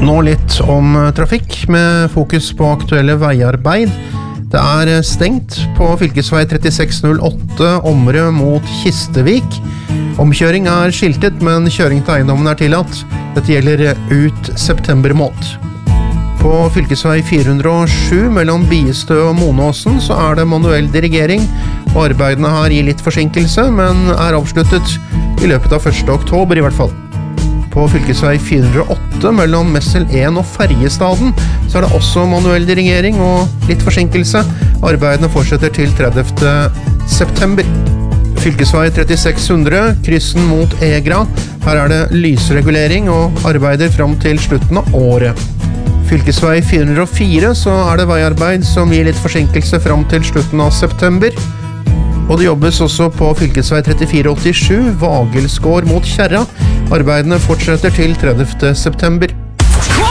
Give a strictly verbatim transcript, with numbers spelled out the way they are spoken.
Nå litt om trafikk med fokus på aktuelle veiarbeid. Det er stengt på fylkesvei trettiseks null åtte Omre mot Kistevik. Omkjøring er skiltet, men kjøring til eiendommen er tillatt. Dette gjelder ut september måned. På fylkesvei fire hundre og sju mellom Biestø og Monåsen så er det manuell dirigering. Arbeidene her gir litt forsinkelse, men er avsluttet i løpet av første oktober i hvert fall. På fylkesvei fire hundre og åtte mellom Messel en og Ferjestaden så er det også manuell dirigering og litt forsinkelse. Arbeidene fortsetter til tredivte september. Fylkesvei trettiseks hundre, kryssen mot Egra. Her er det lysregulering og arbeider fram til slutten av året. Fylkesvei fire hundre og fire så er det veiarbeid som gir litt forsinkelse fram til slutten av september. Og det jobbes også på fylkesvei trettifire åttisju, Vagelsgård mot Kjerra. Arbeidene fortsetter til tredivte september.